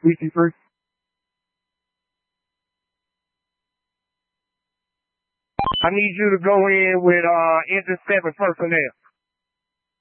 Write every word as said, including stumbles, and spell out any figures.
fifty-three. I need you to go in with uh engine seven personnel.